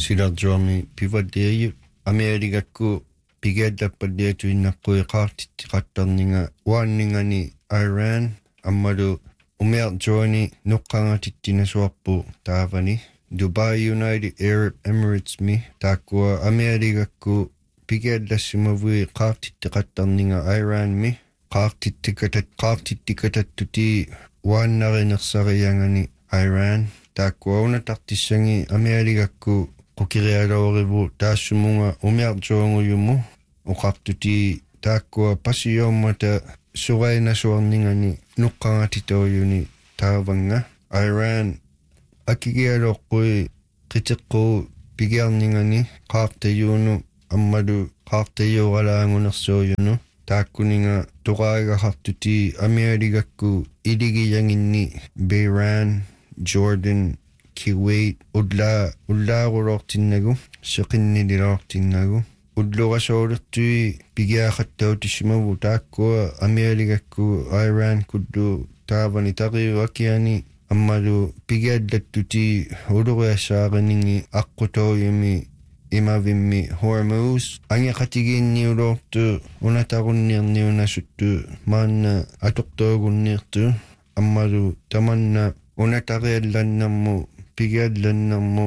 silarjuarmi pivaliayut Amerikakku pigaallappallaatuinnaqqui uanningani Iran ammalu umiarjuani nuqqangatittinasuarpu taavani Dubai United Arab Emirates mi taakkua Amerikakku pigallassumavui qaartitteqattarninga Iran mi qaartittikatatuti uannarinersariangani Iran taakkua unatartissangi Amerikakku qukirialorivu taassumunga umiarjuanguyumu uqartuti taakkua pasiyoommata surainasuarningani nuqqangatitoyuni taavanga Iran akigialoqqui qiteqquu pigiarningani qaartayuunu ammalu qaartayuuralaangunersuuyunu taakkuninga tuqaagahartuti Amerikakku iligiyanginni Bahrain Jordan Kuwait ullaarulortinnagu seqinnililortinnagu ullurasoolertui pigiaqattautissumavu taakkua Amerikakku Iran kuddu taavani tariuakiani ammalu pigiallattuti uluriassaaqiningi aqqutooyumi imavimmi Hormuz angeqatigiinniulortu unatarunniarniunasuttu maanna atoqtoogunniirtu ammalu tamanna unatariallannammu pigiallannammu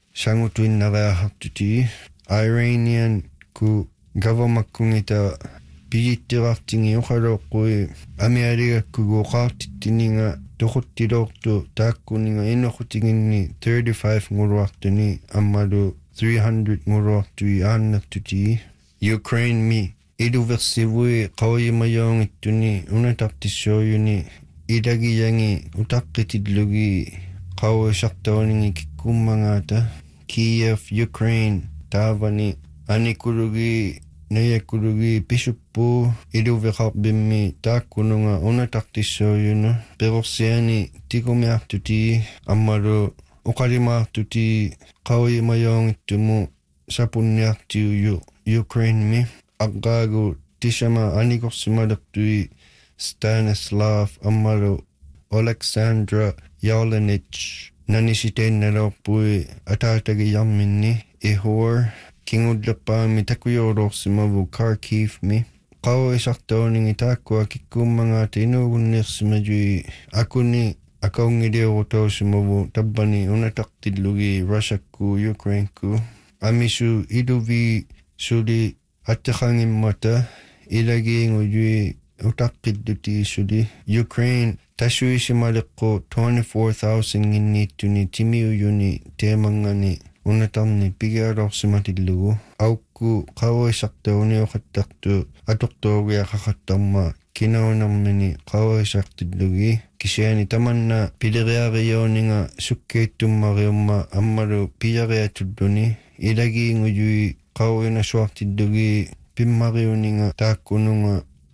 sangutuinnariahartuti Iranian ku governmakkungita pijittirartingi uqaloqqui Amerikakkugu qaartittininga toquttilortu taakkuninga inoqutiginni 35 nguluartuni ammalu 300 nguluartui aannertuti Ukraine mi iluversivui qawimayoongittuni unatartissuuyuni ilagiyangi utaqqitилlugi qawusartauningi kikkummangaata Kiev Ukraine taavani anikulugi nayakulugi pisuppu iluveqarbimmi taakkununga unatartissuuyunu perorsiani tikumiartuti ammalu uqalimaartuti qawimayoongittumu sapunniartiuyu Ukraine mi aqqaagu tisama anikorsimalertui Stanislav ammalu Alexandra Yalenich nanisiteinnalorpui ataatagiyarminni Ihor kingullerpaami takuyoolorsimavu Kharkiv mi qawisartauningi taakkua kikkuummangaata inuugunniirsimajui akuni akaungiliorutausimavu tabbani unataqtillugi Russiakku Ukraineku amisu iluvi suli atteqangimmata ilagiingujui utaqqilluti suli Ukraine tasuisimaleqqu 24,000 nginniittuni timiuyuni teemangani unatarni pigialorsimatillugu aukku qawisartauniuqattartu atoqtoogiaqaqattarma kinaunarmini qawisartillugi kisiani tamanna pileriariyooninga sukkeittummariumma ammalu piyariatulluni ilagiingujui qawinasuartillugi pimmariuninga taakkununga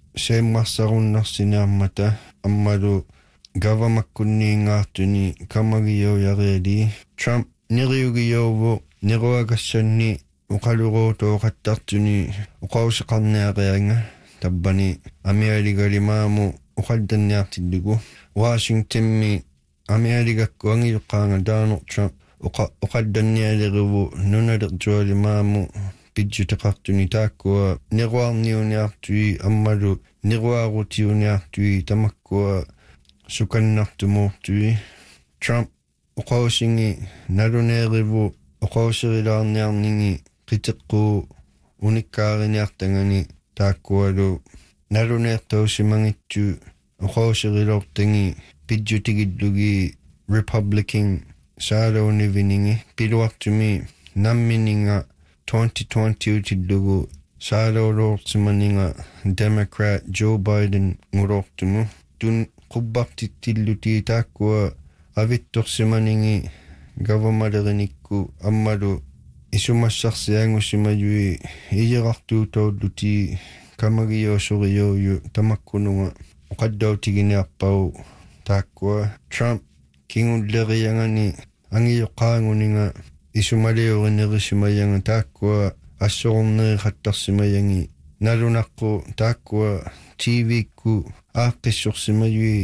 seimmarsarunnarsinearmata ammalu gavamakkunniingaartuni kamagiyouyariali Trump niriugiyouvu niruagassanni uqaluruutooqattartuni uqauseqarniaqianga tabbani Amerikalimaamu uqaltanniartillugu Washingtonmi Amerikakku angiyuqqaanga Donald Trump uqaltannialerivu nunalertualimaamu pidjuteqartuni taakkua niruarniuniartui ammalu niruarutiuniartui tamakkua sukannartumuurtui Trump uqausingi naluneerivu uqauserilaarniarningi qiteqquu unikkaarinniartangani taakkualu naluneertausimangittu uqauserilortangi pidjutigillugi Republican saalouniviningi piluartumi nammininga 2020 utillugu saaloolorsimaninga Democrat Joe Biden ngulortumu tun qubbartittilluti taakkua avittorsimaningi gavamalerenikku ammalu isumassarsiangusimajui ijerartuutolluti kamagiyoosoriyoyu tamakkununga uqaddautiginearpau taakkua Trump kingulleriangani angiyoqqaanguninga isumaliurinnerisimayanga taakkua assornerqattarsimayangi nalunaqqu taakkua TV-kku aaqqissorsimajui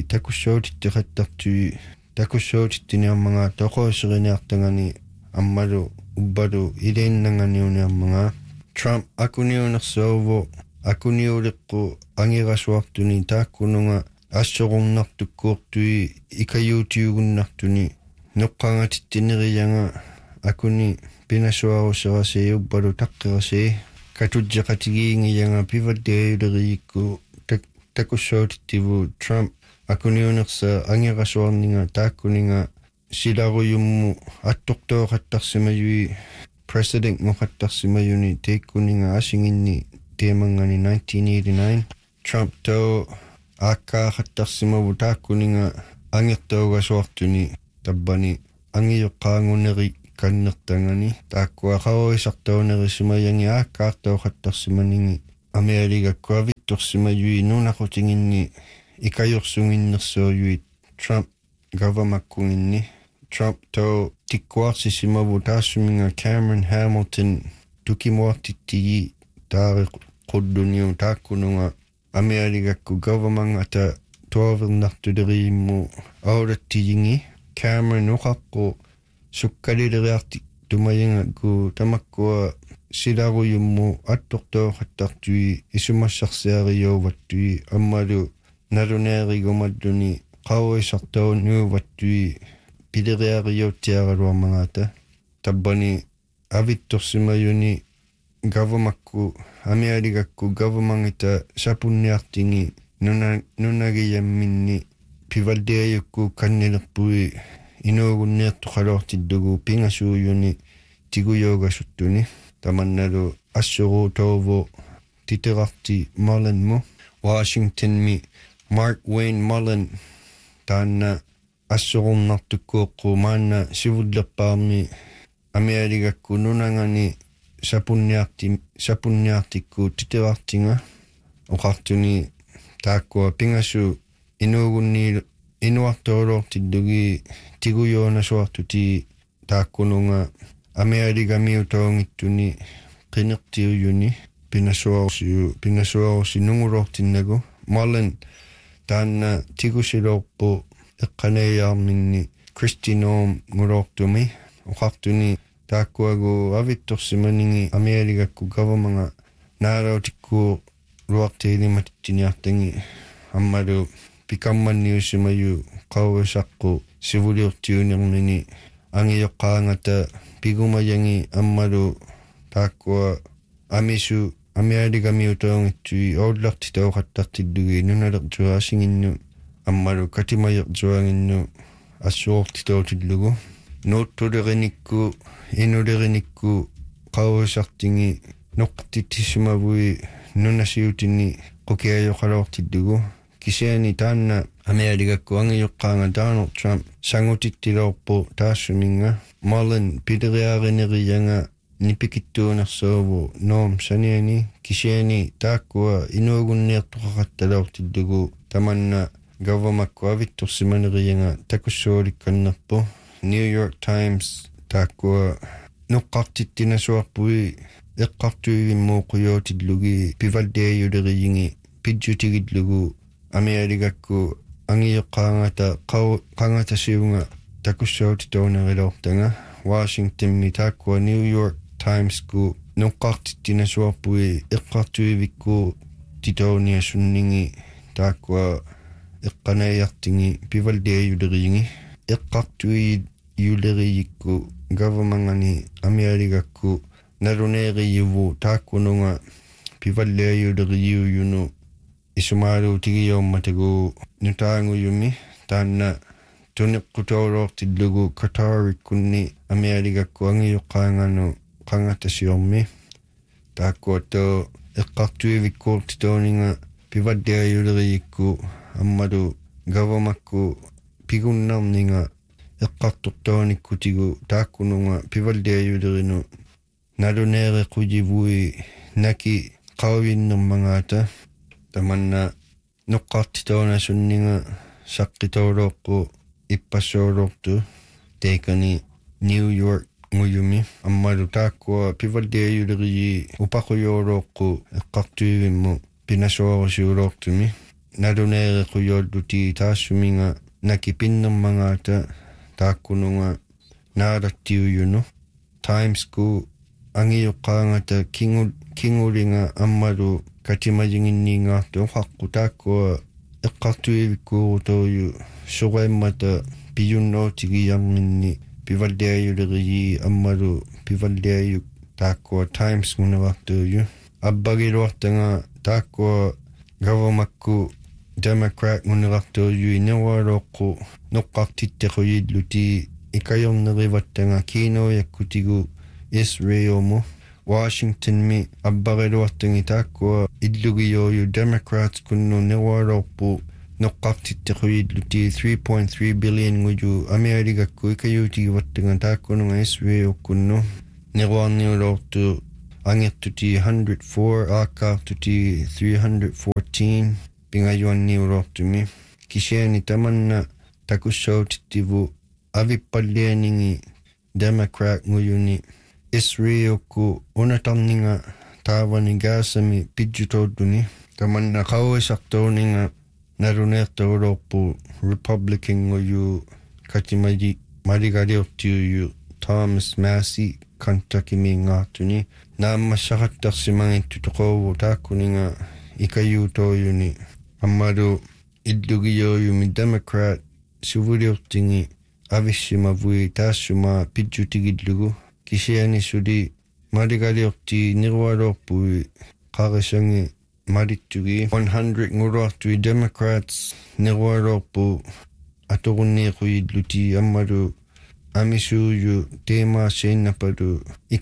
takussautitteqattartui takussautittiniarmanga toqooserineartangani ammalu ubbadu iliinnanganiuniarmanga Trump akuniunersuuvu akuniuliqqu angirasuartuni taakkununga ассоқурнартуккуортуи икаюутиугуннартуни ноққангатиттинерияга акуни пинасуарусерасиуппалу таққерасии катуджеқатигиингияга пиваллиаюлерикку такуссаутиттиву Трумп акуниунерса ангерасуарнинга тааккунинга силаруйумму аттортооқаттарсимаюи president моқаттарсимаюни теиккунинга асингинни теемангани 1989 Trump тоо ааккаахаттарсимаву тааккунинга ангертоогасуартуни таббани ангиёққаангунери каннертангани тааккуақаруисартоонерисимаянги ааккаартоохаттарсиманинги америкакку авитторсимаюи нунақутингинни икаёрсунгиннерсуоюи Trump гавамаккунгинни Trump тоо тиккуарсисимаву таассуминга Cameron Hamilton тукимуартиттиги таариқ қуддуниу тааккунунга америкакку government ата туавернартулериимму аулаттигинги Cameron уқаққу суккалилериарти тумаянгакку тамаккуа силаруйумму аттортооқаттартуи исумассарсиариууваттуи аммалу налунеаригумаллуни қауисартоонууваттуи пилериариуттиаралуармагаата таббани авитторсимаюни government америкакку government ита сапунниартинги нунагиямминни пивалдиаюкку каннилерпуи инуугунниартоқалуартиддугу пингасууюни тигуйоогасуттуни таманналу ассоруутоову титерарти Mullen Washingtonми Mark Wayne Mullen таанна ассоруннартуккуоққу маанна сивуллерпаарми америкакку нунангани сапунниартикку титерартинга оқартуни тааккуа пингасу инуартоолоортиддуги тигуйоонасуартути тааккунунга америкамиутоонгиттуни қинертиуюни пинасуаруси нунгулоортиннагу Mullen таанна тигусилоорпу эққанеяарминни Kristi Noem ngulоортуми оқартуни тааккуагу авитторсиманинги америкакку government наалаутикку руартиилиматиттиниартанги аммалу пикамманниусимаю қауисаққу сивулиортиунермини ангиоққаангата пигумаянги аммалу тааккуа амису америкамиутоонгитсуи оолларти таоқаттартиддуги нуналертуаасингинну аммалу катимаертуангинну ассуортитоотиллугу ноуттулериникку инулериникку қауисартинги ноқтиттисимавуи нунасиутини қукиаёқалоортиддугу кисиани таанна америкакку ангиоққаанга Donald Trump сангутиттилоорпу таассуминга Mullen пилериааринериянга нипикиттуунерсоову Noem саниани кисиани тааккуа инуугунниартоқақатталоортиддугу таманна government-ку авитторсиманериянга такуссууликканнерпу New York Times тааккуа ноққартиттинасуарпуи эққартуивиммуу қуйоотиллуги пивалдиаюлерiyingi пиджутигиллугу америкакку ангиоққаангата қангатасиунга такуссаутитоонерилоортанга Washington-ми тааккуа New York Times-ку ноққартиттинасуарпуи эққартуивикку титоониасуннинги тааккуа эққанаиартинги пивалдиаюлерiyingi эққартуи юлерiyikku government-ани америкакку налунеериюву тааккунунга пиваллиаюлерiyuunu исумаалу тигиоомматагу нутаангуйуми таанна тунеққутоолоортиллугу катариккунни америкакку ангиоққаангану қангатасиорми тааккуато эққартуивиккуортитоонинга пиваллиаюлерiyikku аммалу government-ку пигуннарнинга эққартортоониккутигу тааккунунга пиваллиаюлерину налунеереқуйивуи наки қауиннермангаата таманна ноққартитоонасуннинга саққитоолоорпу иппассоолоорту тейкани New York nguyumi аммалу тааккуа пиваллиаюлерии упақуйоолооққу эққартуивимму пинасуарусиулоортуми налунеереқуйооллути наки пиннермангаата тааккунунга наалаттиуйуну Times ku angiyoqaangata kingulinga ammalu katimajinginniingaartu haqqu taakkua eqqartuivikkuurutoyu suqaimmata piyunnoutigiarninni pivalliayuleriji ammalu pivalliayuk taakkua Times ngunerartuuyu abbagiluartanga taakkua gavamakku Democrat ngunerartuuyu inerualoqqu noqqartittequyilluti ikajornerivattanga kiinoyakkutigu Israelmu Washington mi abbariluartangi taakkua illugiyoyu Democrats kunnu nerualoqpu noqqartittequyilluti 3.3 billion nguju Amerikakku ikayutigivattanga taakkununga Israel kunnu neruarniulortu angirtuti 104 aakkaartuti 314 pingajuanniulortumi kisiani tamanna takussautittivu avippallianingi Democrat nguyuni Israelku unatarninga taavani gaasami pidjutodduni tamanna qauisartuuninga naluneertuulorpu Republican nguyu katimaji maligaliortiuyu Thomas Massey Kentucky miingaartuni naammassaqattarsimangittu toqovu taakkuninga ikayuutoyuni ammalu illugiyoyumi Democrat suvuliortingi avissima taassuma pidjutigillugu kisiani suli maligaliorti nirualorpui qarisangi malittugi 100 nguluartui Democrats nirualorpu atorunniiquyilluti ammalu amisuuyu teema seinnapalu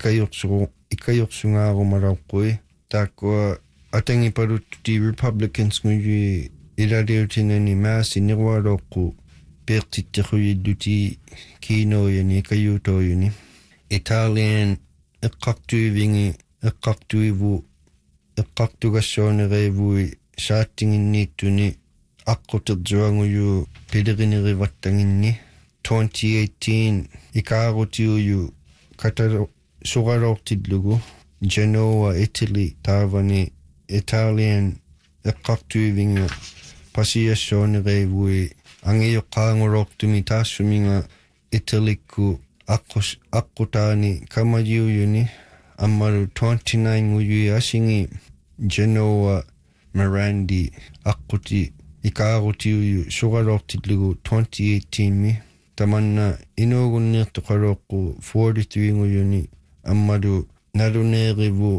ikayorsungaarumalaqqui taakkua atangipaluttuti Republicans nguyi ilaliutinani maasi nirualoqqu peertittequyilluti kiinoyani ikayuutoyuni Italian eqqartugassooneriivui saattinginniittuni aqquterdsuanguyu pilerinerivattanginni 2018 ikaarutiuyu suqalortillugu Genoa Italy taavani Italian eqqartuivinga pasiassooneriivui angiyoqqaangulortumi taassuminga Italikku aqqutaani kamajiuyuni ammalu 29 nguyui asingi Genoa Mirandi aquti ikaarutiuyu suqalortillugu 2018 mi tamanna inuugunniirtuqaloqqu 43 nguyuni ammalu naluneerivu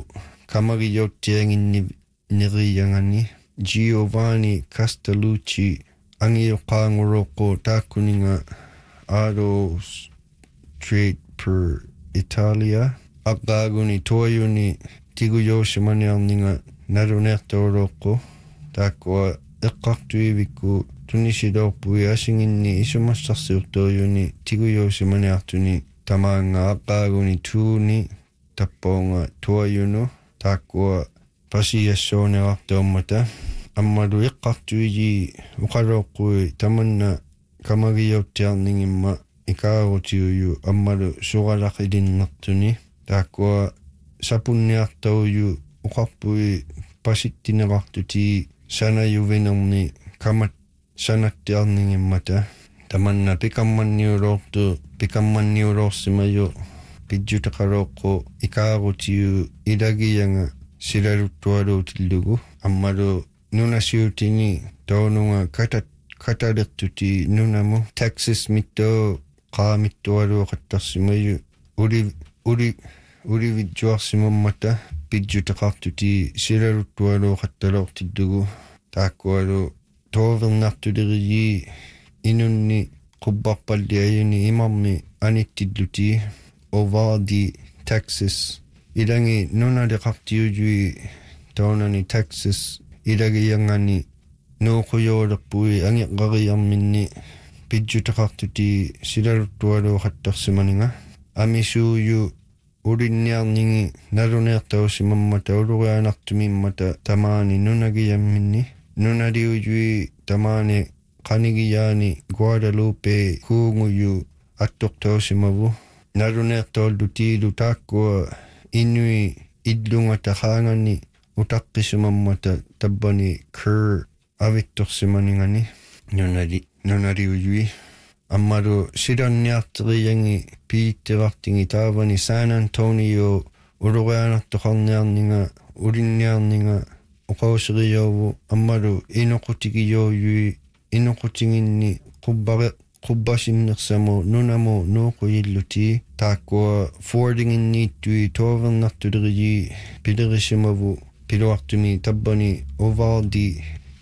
kamagiyottianginniriyangani Giovanni Castellucci angiyoqqaanguloqqu taakkuninga Auto Trade per Italia aqqaaguni tuayuni tiguyosimaniarninga naluneertuoloqqu taakkua eqqartuivikku tunisiloorpui asinginni isumassarsiurtuuyuni tiguyosimaniartuni tamaanga aqqaaguni tuuni tappoonga tuayunu taakkua pasiassoonерартууммата аммалу эққартуиги уқалооққуи таманна камагиортиарнингимма икаарутиую аммалу сугалақилиннертуни тааккуа сапунниартауйу уқарпуи паситтинеқартути санаювинерни камат санаттиарнингиммата таманна пикамманниулоорсимаю пиджутеқалооққу икаарутиу илагиянга силалуттуалуутиллугу аммалу нунасиутини тоонунга каталертути нунаму Texas миттоо qaamittуалуоқаттарсимаю уливиджуарсимаммата пиджутеқартути силалуттуалуоқатталоортиллугу тааккуалу тоовернартулерии инунни qubbarpalliayuni imarmi anittillути Uvalde Texas ilangi nunaleqartiujui taunani Texas ilagiyangani nuuquyoolerpui angiqqariarminni pidjuteqartuti silaluttualuuqattarsimaninga amisuuyu ulinniarningi naluneertausimammata ulurianartumimmata tamaani nunagiyamminni nunaliujui tamaani qanigiyaani Guadalupe kuunguyu attortausimavu naluneertoolutiilu taakkua inui illungata qaangani utaqqisumammata tabbani Kerr avittorsimaningani nunaliujui аммалу силанниартериянги пииттевартинги таавани San Antonio улурианартоқарниарнинга улинниарнинга оқаусериоову аммалу иноқутигиоюи иноқутингинни qubbasinnersamo nunamo nuuquyillути taakkuа forwardinginniittui toovernertuleriji pilerisimavu piluartumi tabbani ovardi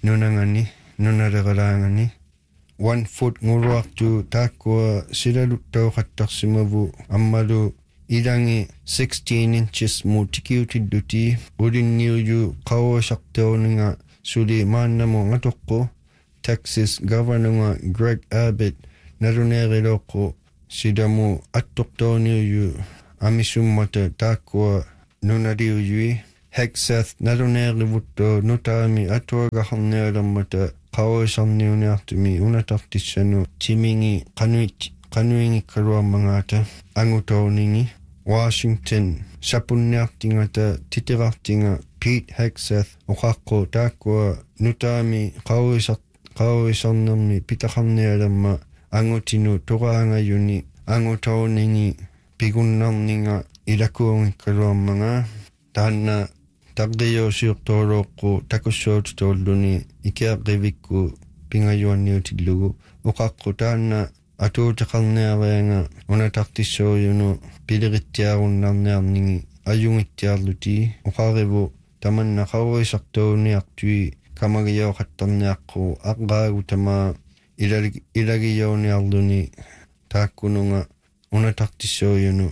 nunaleraalaangani 1 foot nguruartu taakkua silaluttauqattarsimavu ammalu ilangi 16 inches mu tikiutilluti ulinniuju qawasarteuninga suli maannamo ngatoqqu Texas Governor Greg Abbott naruneeriloqqu sidamu attortooniuju amisummata taakkua nunaliujui Hegseth naruneerivutto nutaami atuagaharnialammata qawasarniuniartumi unatartissanu timingi qanuingikkaluarmangaata angutooningi Washington sapunniartingata titirartinga Pete Hegseth oqaqqu taakkua nutaami qawasarnermi pitaqarnialamma angutinu toraangajuni angutooningi pigunnarninga ilakuungikkaluarmanga taanna taqqiyoosiortooloqqu takussuutitolluni ikiaqqivikku pingajuanniutillugu oqaqqu taanna atuutaqarniarianga unatartissuuyunu pilirittiarunnarniarningi ajungittiarluti oqarivu tamanna qawasartuuniartui kamagiyoqattarniaqqu aqqaagu tama ilagiyooniarluni taakkununga unatartissuuyunu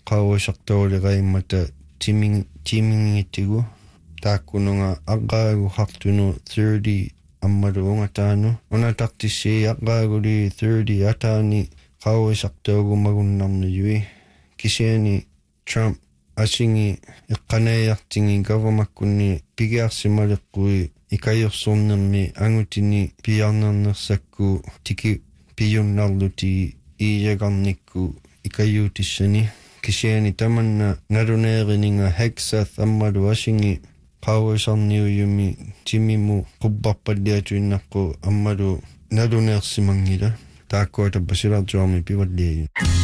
qawasartuuliqaimmata timingittigu taakkununga aqqaagu qartunu 30 ammalu ungataanu unatartissi aqqaaguli 30 ataani qawasartuugu magunnarnujui kisiani Trump asingi iqqanaiyartingi gavamakkunni pigiarsimaleqqui ikajorsornermi angutini piarnernersakku tiki pijunnarluti iijagarnikku ikajutissani kisiani tamanna naruneerininga Hegseth ammalu asingi qawasarniujumi timimu qubbarpalliatuinnaqqu ammalu naruneersimangila taakkua tappasilartuarmi pivalliaju